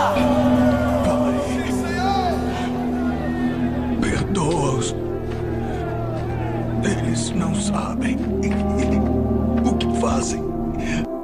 Pai, perdoa-os. Eles não sabem o que fazem.